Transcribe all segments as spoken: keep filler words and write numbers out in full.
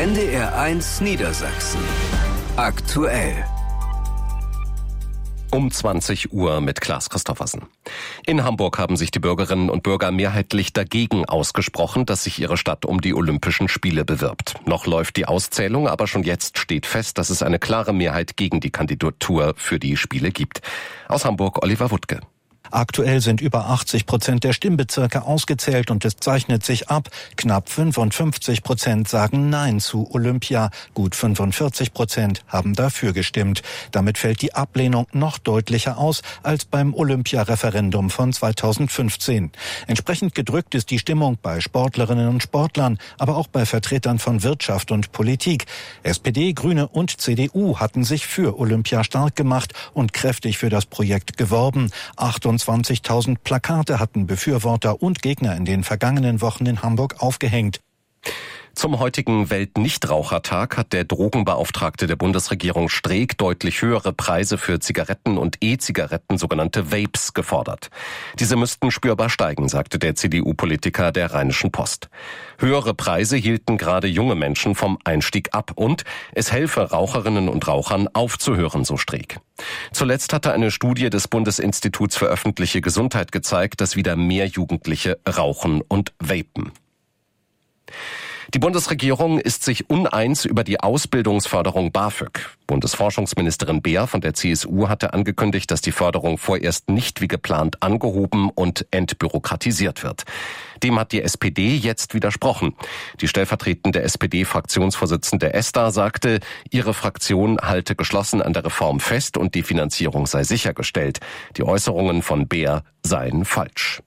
N D R eins Niedersachsen. Aktuell. Um zwanzig Uhr mit Klaas Christoffersen. In Hamburg haben sich die Bürgerinnen und Bürger mehrheitlich dagegen ausgesprochen, dass sich ihre Stadt um die Olympischen Spiele bewirbt. Noch läuft die Auszählung, aber schon jetzt steht fest, dass es eine klare Mehrheit gegen die Kandidatur für die Spiele gibt. Aus Hamburg Oliver Wuttke. Aktuell sind über achtzig Prozent der Stimmbezirke ausgezählt und es zeichnet sich ab. Knapp fünfundfünfzig Prozent sagen Nein zu Olympia. Gut fünfundvierzig Prozent haben dafür gestimmt. Damit fällt die Ablehnung noch deutlicher aus als beim Olympiareferendum von zweitausendfünfzehn. Entsprechend gedrückt ist die Stimmung bei Sportlerinnen und Sportlern, aber auch bei Vertretern von Wirtschaft und Politik. S P D, Grüne und C D U hatten sich für Olympia stark gemacht und kräftig für das Projekt geworben. achtundzwanzigtausend Plakate hatten Befürworter und Gegner in den vergangenen Wochen in Hamburg aufgehängt. Zum heutigen Weltnichtrauchertag hat der Drogenbeauftragte der Bundesregierung Streeck deutlich höhere Preise für Zigaretten und E-Zigaretten, sogenannte Vapes, gefordert. Diese müssten spürbar steigen, sagte der C D U-Politiker der Rheinischen Post. Höhere Preise hielten gerade junge Menschen vom Einstieg ab und es helfe Raucherinnen und Rauchern aufzuhören, so Streeck. Zuletzt hatte eine Studie des Bundesinstituts für öffentliche Gesundheit gezeigt, dass wieder mehr Jugendliche rauchen und vapen. Die Bundesregierung ist sich uneins über die Ausbildungsförderung BAföG. Bundesforschungsministerin Beer von der C S U hatte angekündigt, dass die Förderung vorerst nicht wie geplant angehoben und entbürokratisiert wird. Dem hat die S P D jetzt widersprochen. Die stellvertretende S P D-Fraktionsvorsitzende Esther sagte, ihre Fraktion halte geschlossen an der Reform fest und die Finanzierung sei sichergestellt. Die Äußerungen von Beer seien falsch.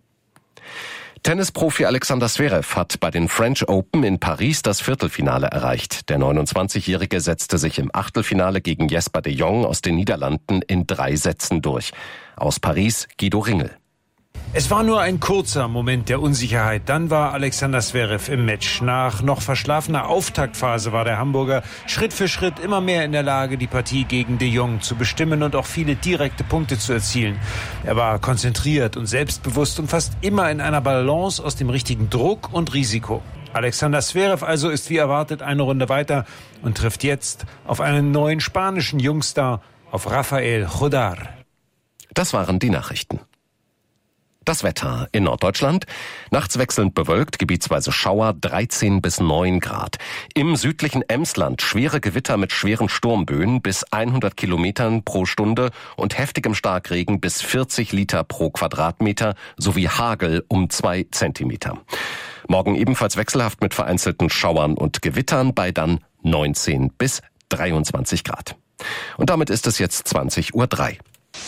Tennisprofi Alexander Zverev hat bei den French Open in Paris das Viertelfinale erreicht. Der neunundzwanzigjährige setzte sich im Achtelfinale gegen Jesper de Jong aus den Niederlanden in drei Sätzen durch. Aus Paris Guido Ringel. Es war nur ein kurzer Moment der Unsicherheit. Dann war Alexander Zverev im Match. Nach noch verschlafener Auftaktphase war der Hamburger Schritt für Schritt immer mehr in der Lage, die Partie gegen de Jong zu bestimmen und auch viele direkte Punkte zu erzielen. Er war konzentriert und selbstbewusst und fast immer in einer Balance aus dem richtigen Druck und Risiko. Alexander Zverev also ist wie erwartet eine Runde weiter und trifft jetzt auf einen neuen spanischen Jungstar, auf Rafael Jodar. Das waren die Nachrichten. Das Wetter in Norddeutschland. Nachts wechselnd bewölkt, gebietsweise Schauer, dreizehn bis neun Grad. Im südlichen Emsland schwere Gewitter mit schweren Sturmböen bis hundert Kilometern pro Stunde und heftigem Starkregen bis vierzig Liter pro Quadratmeter sowie Hagel um zwei Zentimeter. Morgen ebenfalls wechselhaft mit vereinzelten Schauern und Gewittern bei dann neunzehn bis dreiundzwanzig Grad. Und damit ist es jetzt zwanzig Uhr drei.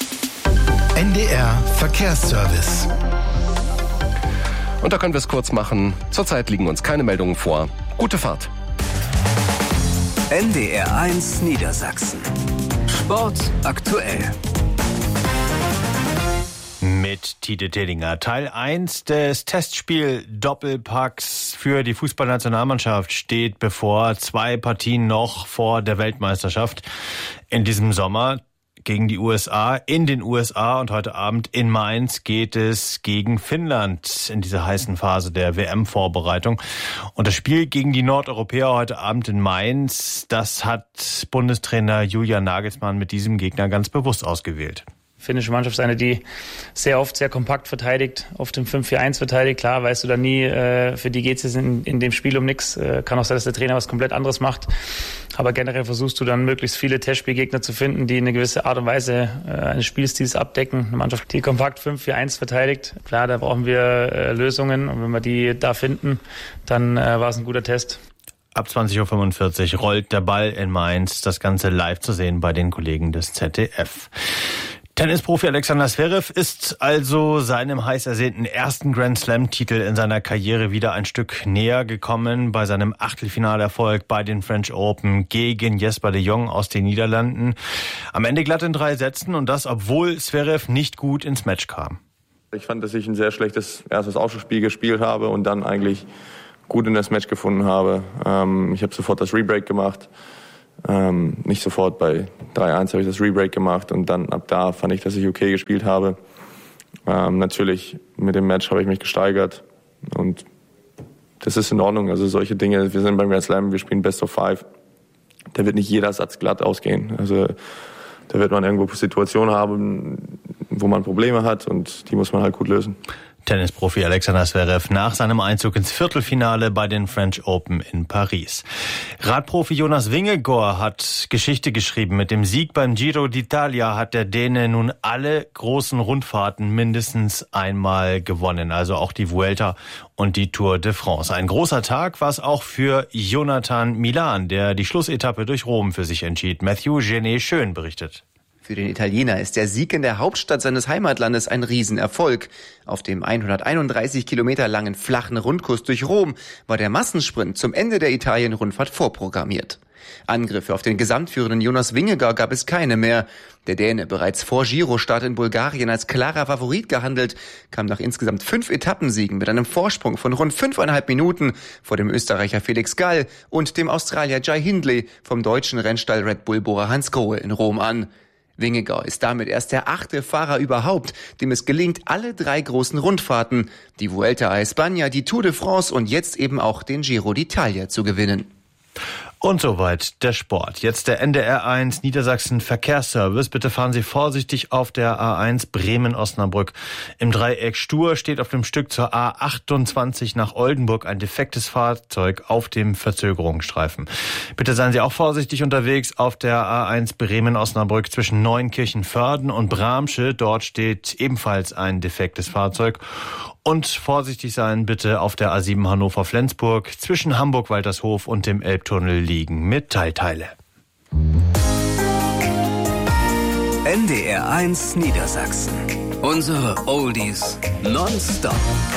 N D R Verkehrsservice. Und da können wir es kurz machen. Zurzeit liegen uns keine Meldungen vor. Gute Fahrt. N D R eins Niedersachsen. Sport aktuell. Mit Tite Tillinger. Teil eins des Testspiel-Doppelpacks für die Fußballnationalmannschaft steht bevor. Zwei Partien noch vor der Weltmeisterschaft in diesem Sommer. Gegen die U S A, in den U S A und heute Abend in Mainz geht es gegen Finnland in dieser heißen Phase der W M-Vorbereitung. Und das Spiel gegen die Nordeuropäer heute Abend in Mainz, das hat Bundestrainer Julian Nagelsmann mit diesem Gegner ganz bewusst ausgewählt. Finnische Mannschaft ist eine, die sehr oft sehr kompakt verteidigt, oft im fünf vier eins verteidigt. Klar, weißt du da nie, äh, für die geht es in, in dem Spiel um nichts. Äh, kann auch sein, dass der Trainer was komplett anderes macht. Aber generell versuchst du dann möglichst viele Testspielgegner zu finden, die eine gewisse Art und Weise äh, eines Spielstils abdecken. Eine Mannschaft, die kompakt fünf vier eins verteidigt. Klar, da brauchen wir äh, Lösungen. Und wenn wir die da finden, dann äh, war es ein guter Test. Ab zwanzig Uhr fünfundvierzig rollt der Ball in Mainz. Das Ganze live zu sehen bei den Kollegen des Z D F. Tennisprofi Alexander Zverev ist also seinem heiß ersehnten ersten Grand-Slam-Titel in seiner Karriere wieder ein Stück näher gekommen bei seinem Achtelfinalerfolg bei den French Open gegen Jesper de Jong aus den Niederlanden. Am Ende glatt in drei Sätzen und das, obwohl Zverev nicht gut ins Match kam. Ich fand, dass ich ein sehr schlechtes erstes Aufschlagspiel gespielt habe und dann eigentlich gut in das Match gefunden habe. Ähm, ich habe sofort das Rebreak gemacht. Ähm, nicht sofort, bei drei eins habe ich das Rebreak gemacht und dann ab da fand ich, dass ich okay gespielt habe. Ähm, natürlich mit dem Match habe ich mich gesteigert und das ist in Ordnung. Also solche Dinge, wir sind beim Grand Slam, wir spielen Best of Five. Da wird nicht jeder Satz glatt ausgehen. Also da wird man irgendwo Situationen haben, wo man Probleme hat und die muss man halt gut lösen. Tennisprofi Alexander Zverev nach seinem Einzug ins Viertelfinale bei den French Open in Paris. Radprofi Jonas Vingegaard hat Geschichte geschrieben. Mit dem Sieg beim Giro d'Italia hat der Däne nun alle großen Rundfahrten mindestens einmal gewonnen. Also auch die Vuelta und die Tour de France. Ein großer Tag war es auch für Jonathan Milan, der die Schlussetappe durch Rom für sich entschied. Matthew Genet-Schön berichtet. Für den Italiener ist der Sieg in der Hauptstadt seines Heimatlandes ein Riesenerfolg. Auf dem hunderteinunddreißig Kilometer langen flachen Rundkurs durch Rom war der Massensprint zum Ende der Italien-Rundfahrt vorprogrammiert. Angriffe auf den gesamtführenden Jonas Vingegaard gab es keine mehr. Der Däne, bereits vor Giro-Start in Bulgarien als klarer Favorit gehandelt, kam nach insgesamt fünf Etappensiegen mit einem Vorsprung von rund fünfeinhalb Minuten vor dem Österreicher Felix Gall und dem Australier Jai Hindley vom deutschen Rennstall Red Bull-Bohrer Hansgrohe in Rom an. Vingegaard ist damit erst der achte Fahrer überhaupt, dem es gelingt, alle drei großen Rundfahrten, die Vuelta a España, die Tour de France und jetzt eben auch den Giro d'Italia zu gewinnen. Und soweit der Sport. Jetzt der N D R eins Niedersachsen Verkehrsservice. Bitte fahren Sie vorsichtig auf der A eins Bremen-Osnabrück. Im Dreieck Stur steht auf dem Stück zur A achtundzwanzig nach Oldenburg ein defektes Fahrzeug auf dem Verzögerungsstreifen. Bitte seien Sie auch vorsichtig unterwegs auf der A eins Bremen-Osnabrück zwischen Neunkirchen-Vörden und Bramsche. Dort steht ebenfalls ein defektes Fahrzeug. Und vorsichtig sein bitte auf der A sieben Hannover-Flensburg zwischen Hamburg-Waltershof und dem Elbtunnel liegen Metallteile. N D R eins Niedersachsen. Unsere Oldies nonstop.